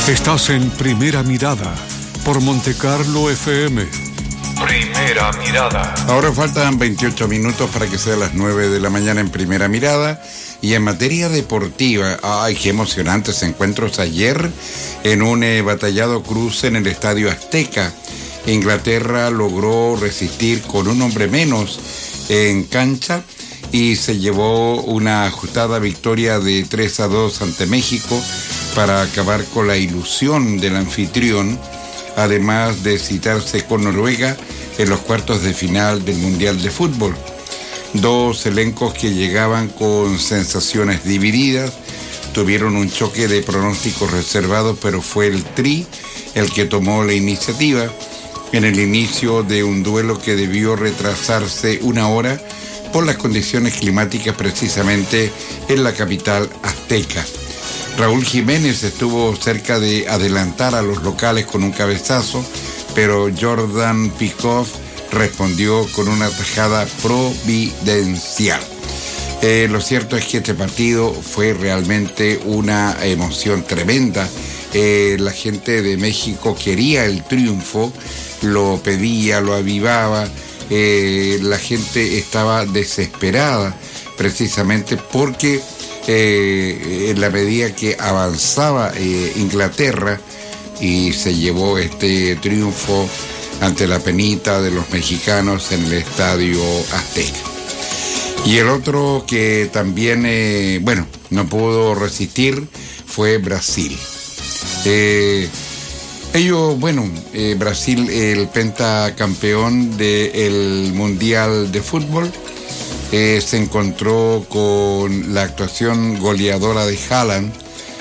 Estás en Primera Mirada por Montecarlo FM. Primera Mirada. Ahora faltan 28 minutos para que sea las 9 de la mañana en Primera Mirada. Y en materia deportiva, ¡ay, qué emocionantes encuentros ayer en un batallado cruce en el Estadio Azteca! Inglaterra logró resistir con un hombre menos en cancha y se llevó una ajustada victoria de 3-2 ante México para acabar con la ilusión del anfitrión, además de citarse con Noruega en los cuartos de final del Mundial de Fútbol. Dos elencos que llegaban con sensaciones divididas, tuvieron un choque de pronósticos reservados, pero fue el Tri el que tomó la iniciativa en el inicio de un duelo que debió retrasarse una hora por las condiciones climáticas precisamente en la capital azteca. Raúl Jiménez estuvo cerca de adelantar a los locales con un cabezazo, pero Jordan Pickford respondió con una tajada providencial. Lo cierto es que este partido fue realmente una emoción tremenda. La gente de México quería el triunfo, lo pedía, lo avivaba. La gente estaba desesperada precisamente porque en la medida que avanzaba Inglaterra y se llevó este triunfo ante la penita de los mexicanos en el Estadio Azteca. Y el otro que también, no pudo resistir fue Brasil. Brasil, el pentacampeón del Mundial de Fútbol, se encontró con la actuación goleadora de Haaland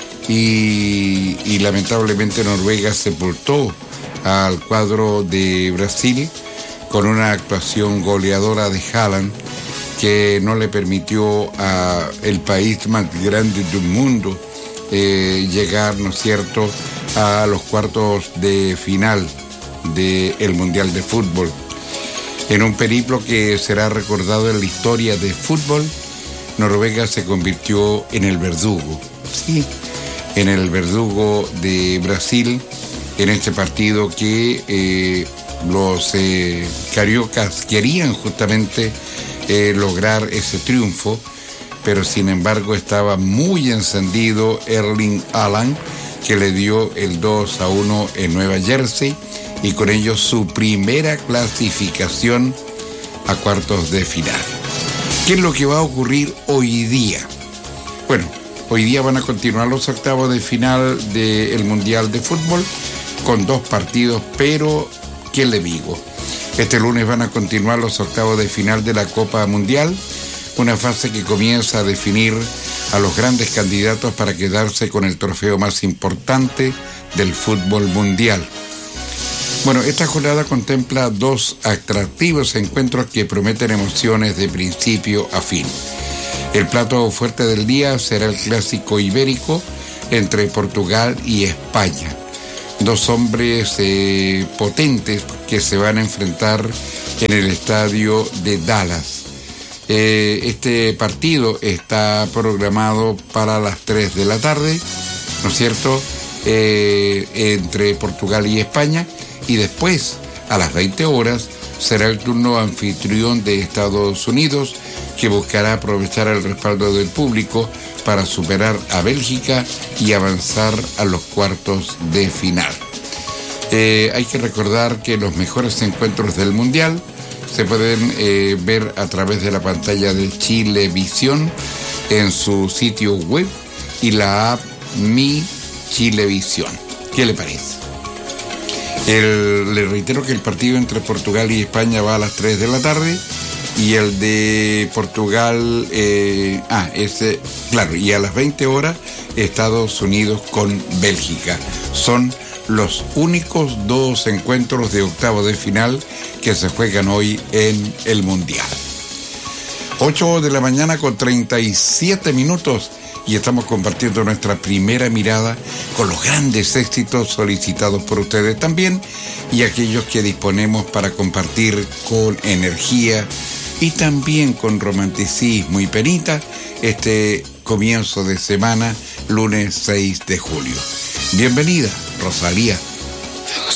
y lamentablemente Noruega sepultó al cuadro de Brasil con una actuación goleadora de Haaland que no le permitió a el país más grande del mundo llegar, ¿no es cierto?, a los cuartos de final del Mundial de Fútbol. En un periplo que será recordado en la historia del fútbol, Noruega se convirtió en el verdugo. Sí, en el verdugo de Brasil, en este partido que los cariocas querían justamente lograr ese triunfo, pero sin embargo estaba muy encendido Erling Haaland, que le dio el 2-1 en Nueva Jersey y con ello su primera clasificación a cuartos de final. ¿Qué es lo que va a ocurrir hoy día? Bueno, hoy día van a continuar los octavos de final del Mundial de Fútbol con dos partidos, pero ¿qué le digo? Este lunes van a continuar los octavos de final de la Copa Mundial, una fase que comienza a definir a los grandes candidatos para quedarse con el trofeo más importante del fútbol mundial. Bueno, esta jornada contempla dos atractivos encuentros que prometen emociones de principio a fin. El plato fuerte del día será el clásico ibérico entre Portugal y España. Dos hombres potentes que se van a enfrentar en el estadio de Dallas. Este partido está programado para las 3 de la tarde, ¿no es cierto?, entre Portugal y España, y después, a las 20 horas, será el turno anfitrión de Estados Unidos, que buscará aprovechar el respaldo del público para superar a Bélgica y avanzar a los cuartos de final. Hay que recordar que los mejores encuentros del Mundial se pueden ver a través de la pantalla de Chilevisión en su sitio web y la app Mi Chilevisión. ¿Qué le parece? Le reitero que el partido entre Portugal y España va a las 3 de la tarde y el de Portugal, y a las 20 horas Estados Unidos con Bélgica. Son los únicos dos encuentros de octavo de final que se juegan hoy en el Mundial. 8 de la mañana con 37 minutos y estamos compartiendo nuestra primera mirada con los grandes éxitos solicitados por ustedes también y aquellos que disponemos para compartir con energía y también con romanticismo y penita este comienzo de semana, lunes 6 de julio. Bienvenida, Rosalía.